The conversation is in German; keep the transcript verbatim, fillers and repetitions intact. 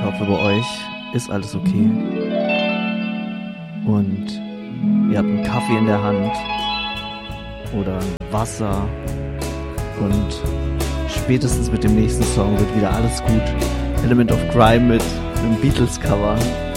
hoffe, bei euch ist alles okay. Und ihr habt einen Kaffee in der Hand oder ein Wasser. Und spätestens mit dem nächsten Song wird wieder alles gut. Element of Grime mit einem Beatles-Cover.